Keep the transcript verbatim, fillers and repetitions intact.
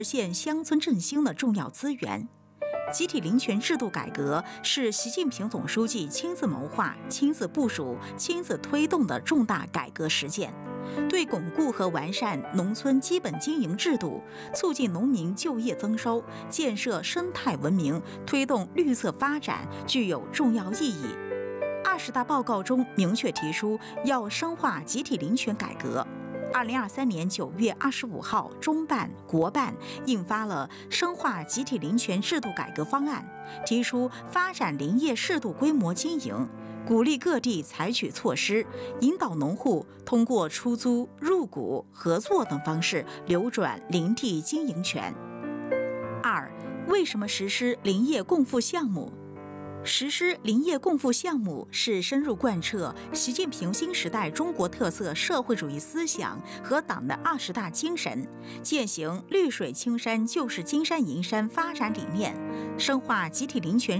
实现乡村振兴的重要资源。集体林权制度改革是习近平总书记亲自谋划、亲自部署、亲自推动的重大改革实践，对巩固和完善农村基本经营制度、促进农民就业增收、建设生态文明、推动绿色发展具有重要意义。二十大报告中明确提出要深化集体林权改革。二零二三年九月二十五号，中办、国办印发了《深化集体林权制度改革方案》，提出发展林业适度规模经营，鼓励各地采取措施，引导农户通过出租、入股、合作等方式流转林地经营权。二、为什么实施林业共富项目？实施林业共富项目是深入贯彻习近平新时代中国特色社会主义思想和党的二十大精神，践行绿水青山就是金山银山发展理念，深化集体林权